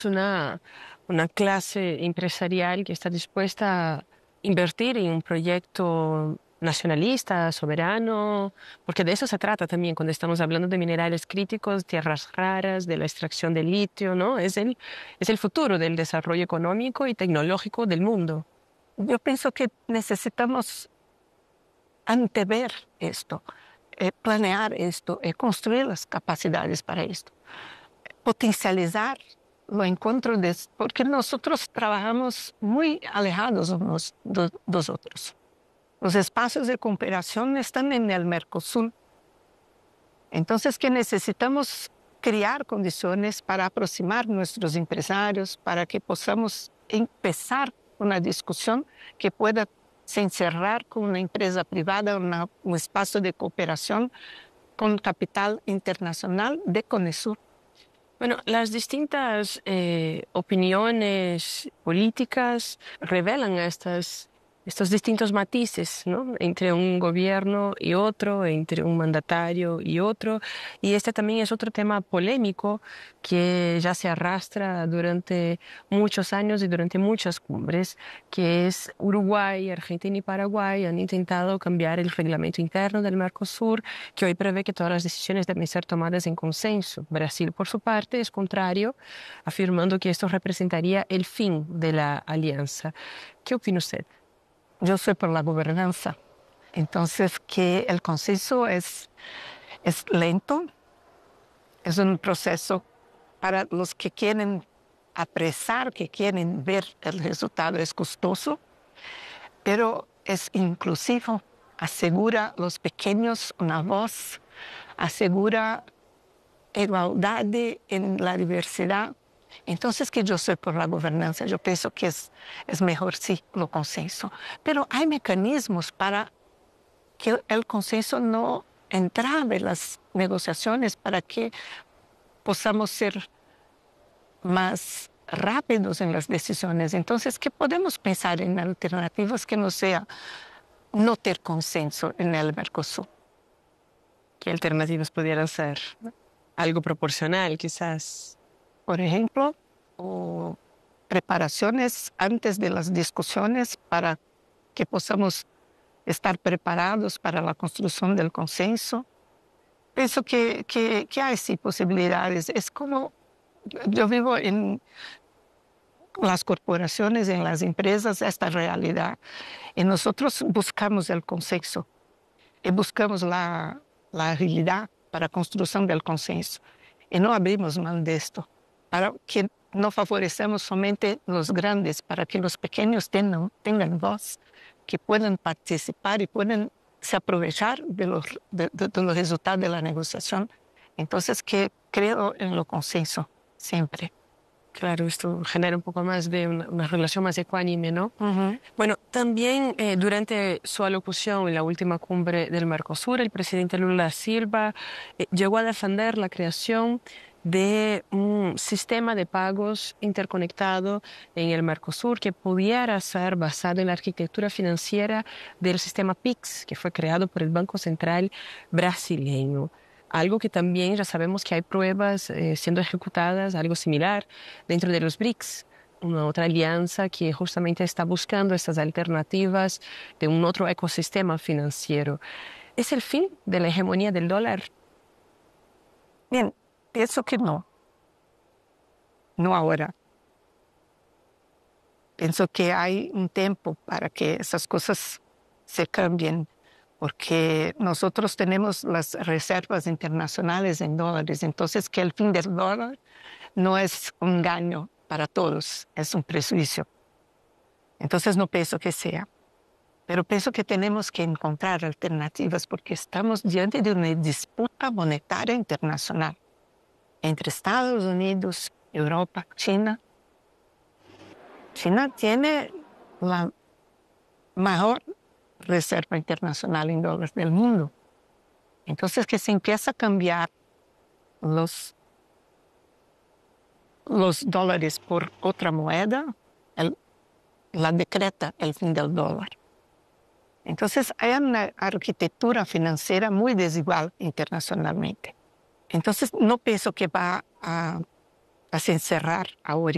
una, una clase empresarial que está dispuesta a invertir en un proyecto nacionalista, soberano, porque de eso se trata también cuando estamos hablando de minerales críticos, tierras raras, de la extracción de litio, ¿no? Es el futuro del desarrollo económico y tecnológico del mundo. Yo pienso que necesitamos antever esto, planear esto, construir las capacidades para esto, potencializar lo encuentro porque nosotros trabajamos muy alejados unos dos otros. Los espacios de cooperación están en el Mercosur. Entonces, que necesitamos crear condiciones para aproximar nuestros empresarios, para que podamos empezar una discusión que pueda se encerrar con una empresa privada, un espacio de cooperación con capital internacional de CONESUR. Bueno, las distintas opiniones políticas revelan estos distintos matices, ¿no? Entre un gobierno y otro, entre un mandatario y otro. Y este también es otro tema polémico que ya se arrastra durante muchos años y durante muchas cumbres, que es Uruguay, Argentina y Paraguay han intentado cambiar el reglamento interno del Mercosur, que hoy prevé que todas las decisiones deben ser tomadas en consenso. Brasil, por su parte, es contrario, afirmando que esto representaría el fin de la alianza. ¿Qué opina usted? Yo soy por la gobernanza. Entonces, que el consenso es lento, es un proceso para los que quieren apresar, que quieren ver el resultado, es costoso, pero es inclusivo, asegura a los pequeños una voz, asegura igualdad en la diversidad. Entonces, que yo soy por la gobernanza, yo pienso que es mejor sí lo consenso. Pero hay mecanismos para que el consenso no entrave las negociaciones, para que podamos ser más rápidos en las decisiones. Entonces, que podemos pensar en alternativas que no sea no tener consenso en el Mercosur. ¿Qué alternativas pudieran ser? Algo proporcional, quizás. Por ejemplo, o preparaciones antes de las discusiones para que podamos estar preparados para la construcción del consenso. Pienso que hay sí posibilidades. Es como yo vivo en las corporaciones, en las empresas, esta realidad. Y nosotros buscamos el consenso y buscamos la agilidad para la construcción del consenso. Y no abrimos mano de esto, para que no favorecemos solamente los grandes, para que los pequeños tengan voz, que puedan participar y puedan se aprovechar de los resultados de la negociación. Entonces, que creo en lo consenso, siempre. Claro, esto genera un poco más de una relación más ecuánime, ¿no? Uh-huh. Bueno, también durante su alocución en la última cumbre del Mercosur, el presidente Lula da Silva llegó a defender la creación de un sistema de pagos interconectado en el Mercosur que pudiera ser basado en la arquitectura financiera del sistema PIX, que fue creado por el Banco Central brasileño. Algo que también ya sabemos que hay pruebas siendo ejecutadas, algo similar dentro de los BRICS, una otra alianza que justamente está buscando estas alternativas de un otro ecosistema financiero. ¿Es el fin de la hegemonía del dólar? Bien, pienso que no. No ahora. Pienso que hay un tiempo para que esas cosas se cambien, porque nosotros tenemos las reservas internacionales en dólares. Entonces, que el fin del dólar no es un engaño para todos, es un prejuicio. Entonces, no pienso que sea. Pero pienso que tenemos que encontrar alternativas, porque estamos diante de una disputa monetaria internacional entre Estados Unidos, Europa, China. China tiene la mejor reserva internacional en dólares del mundo. Entonces, que se empieza a cambiar los dólares por otra moneda, la decreta el fin del dólar. Entonces, hay una arquitectura financiera muy desigual internacionalmente. Entonces, no pienso que va a se encerrar ahora.